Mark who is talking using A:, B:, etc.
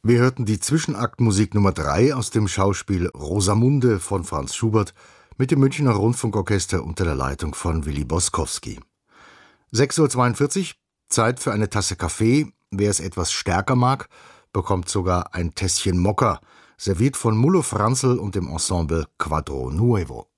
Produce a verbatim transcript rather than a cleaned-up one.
A: Wir hörten die Zwischenaktmusik Nummer drei aus dem Schauspiel Rosamunde von Franz Schubert mit dem Münchner Rundfunkorchester unter der Leitung von Willy Boskowski. sechs Uhr zweiundvierzig, Zeit für eine Tasse Kaffee. Wer es etwas stärker mag, bekommt sogar ein Tässchen Mokka, serviert von Mullo Franzl und dem Ensemble Quadro Nuevo.